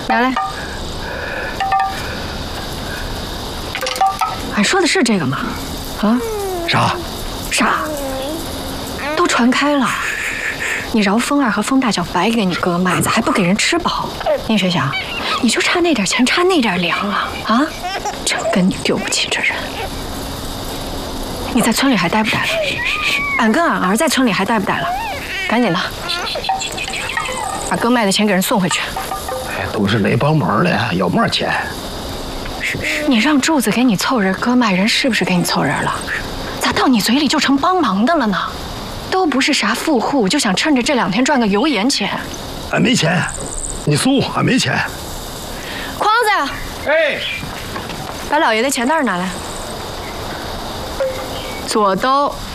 拿来。俺说的是这个吗？啊？ 啥？ 啥？都传开了。你饶峰二和峰大脚白给你割麦子，还不给人吃饱。宁学祥，你就差那点钱，差那点粮了啊！真跟你丢不起这人。你在村里还待不待了？俺跟俺儿在村里还待不待了？赶紧的，把割麦的钱给人送回去。 哎，都是来帮忙的，要嘛钱？ 你让柱子给你凑人割麦，人是不是给你凑人了？咋到你嘴里就成帮忙的了呢？都不是啥富户，就想趁着这2天赚个油盐钱。 俺没钱，你输，俺没钱。 筐子， 哎， 把老爷的钱袋拿来。左兜